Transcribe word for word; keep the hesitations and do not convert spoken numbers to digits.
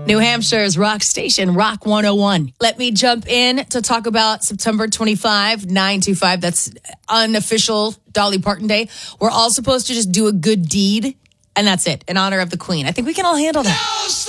New Hampshire's rock station, Rock one oh one. Let me jump in to talk about September twenty-fifth, nine two five. That's unofficial Dolly Parton Day. We're all supposed to just do a good deed, and that's it, in honor of the Queen. I think we can all handle that.